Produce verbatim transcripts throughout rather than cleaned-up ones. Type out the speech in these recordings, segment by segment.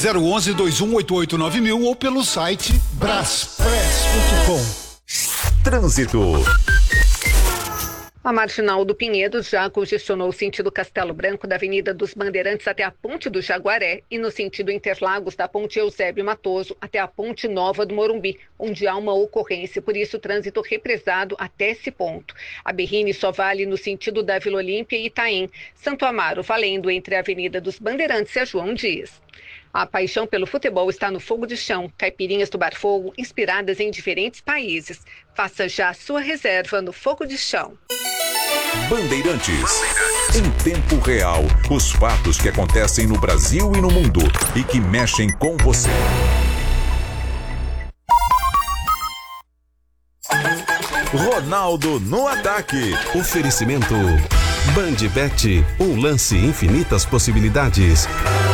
zero um um, dois um oito oito nove mil ou pelo site braspress ponto com. Trânsito. A Marginal do Pinheiros já congestionou o sentido Castelo Branco da Avenida dos Bandeirantes até a Ponte do Jaguaré e no sentido Interlagos da Ponte Eusébio Matoso até a Ponte Nova do Morumbi, onde há uma ocorrência, por isso o trânsito represado até esse ponto. A Berrine só vale no sentido da Vila Olímpia e Itaim. Santo Amaro valendo entre a Avenida dos Bandeirantes e a João Dias. A paixão pelo futebol está no Fogo de Chão, caipirinhas do Bar Fogo, inspiradas em diferentes países. Faça já a sua reserva no Fogo de Chão. Bandeirantes. Em tempo real, os fatos que acontecem no Brasil e no mundo e que mexem com você. Ronaldo no ataque. Oferecimento Bandbet, um lance infinitas possibilidades.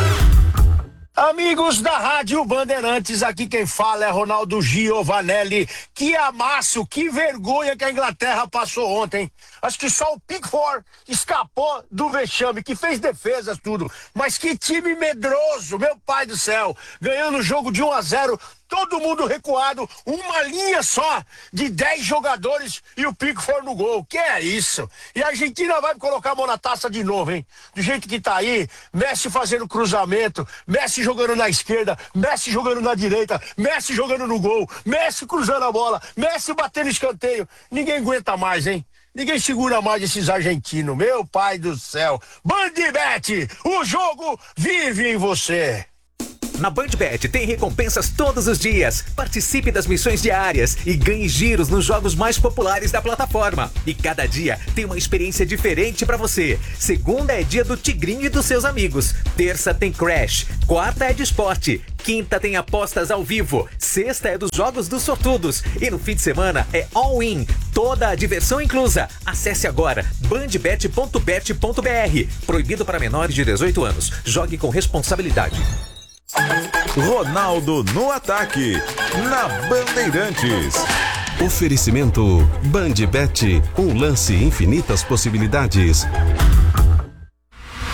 Amigos da Rádio Bandeirantes, aqui quem fala é Ronaldo Giovanelli. Que amasso, que vergonha que a Inglaterra passou ontem. Acho que só o Pickford escapou do vexame, que fez defesas, tudo. Mas que time medroso, meu pai do céu. Ganhando o jogo de um a zero, todo mundo recuado, uma linha só de dez jogadores e o Pickford no gol. Que é isso? E a Argentina vai colocar a mão na taça de novo, hein? Do jeito que tá aí, Messi fazendo cruzamento, Messi jogando na esquerda, Messi jogando na direita, Messi jogando no gol, Messi cruzando a bola, Messi batendo escanteio. Ninguém aguenta mais, hein? Ninguém segura mais esses argentinos, meu pai do céu. Bandbet, o jogo vive em você. Na Bandbet tem recompensas todos os dias. Participe das missões diárias e ganhe giros nos jogos mais populares da plataforma. E cada dia tem uma experiência diferente pra você. Segunda é dia do Tigrinho e dos seus amigos. Terça tem Crash. Quarta é de esporte. Quinta tem apostas ao vivo. Sexta é dos jogos dos sortudos. E no fim de semana é all-in. Toda a diversão inclusa. Acesse agora bandbet ponto bet ponto br. Proibido para menores de dezoito anos. Jogue com responsabilidade. Ronaldo no ataque, na Bandeirantes. Oferecimento Bandbet, um lance infinitas possibilidades.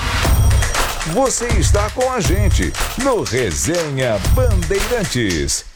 Você está com a gente no Resenha Bandeirantes.